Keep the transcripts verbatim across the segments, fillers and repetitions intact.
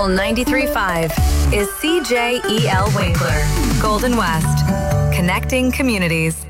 Local ninety-three point five is C J E L Winkler, Golden West, connecting communities.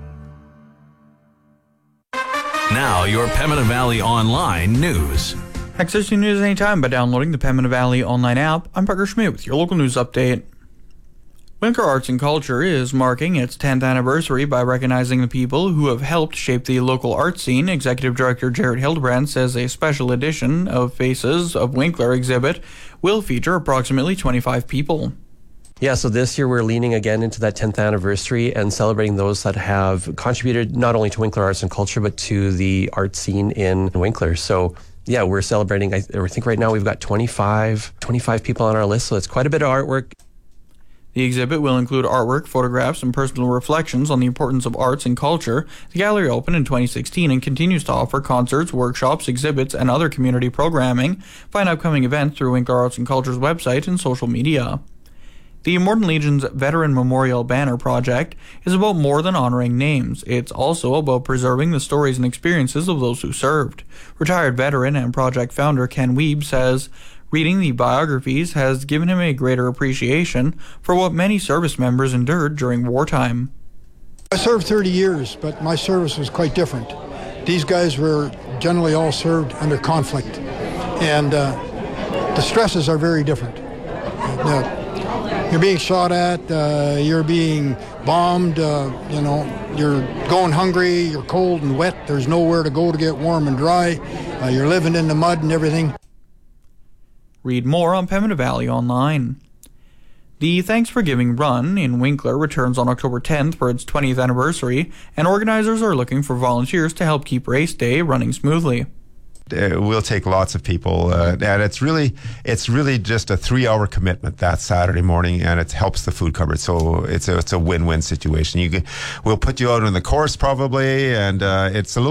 Now, your Pembina Valley Online news. Access your news anytime by downloading the Pembina Valley Online app. I'm Parker Schmidt with your local news update. Winkler Arts and Culture is marking its tenth anniversary by recognizing the people who have helped shape the local art scene. Executive Director Jared Hildebrand says a special edition of Faces of Winkler exhibit will feature approximately twenty-five people. Yeah, so this year we're leaning again into that tenth anniversary and celebrating those that have contributed not only to Winkler Arts and Culture, but to the art scene in Winkler. So yeah, we're celebrating, I think right now we've got twenty-five, twenty-five people on our list, so it's quite a bit of artwork. The exhibit will include artwork, photographs, and personal reflections on the importance of arts and culture. The gallery opened in twenty sixteen and continues to offer concerts, workshops, exhibits, and other community programming. Find upcoming events through Winkler Arts and Culture's website and social media. The Immortan Legion's Veteran Memorial Banner Project is about more than honoring names. It's also about preserving the stories and experiences of those who served. Retired veteran and project founder Ken Weeb says, reading the biographies has given him a greater appreciation for what many service members endured during wartime. I served thirty years, but my service was quite different. These guys were generally all served under conflict, and uh, the stresses are very different. Uh, you're being shot at, uh, you're being bombed, uh, you know, you're going hungry, you're cold and wet, there's nowhere to go to get warm and dry, uh, you're living in the mud and everything. Read more on Pembina Valley Online. The Thanks for Giving Run in Winkler returns on October tenth for its twentieth anniversary, and organizers are looking for volunteers to help keep race day running smoothly. Uh, we'll take lots of people, uh, and it's really it's really just a three-hour commitment that Saturday morning, and it helps the food cupboard. So it's a it's a win-win situation. You can, we'll put you out on the course probably, and uh, it's a little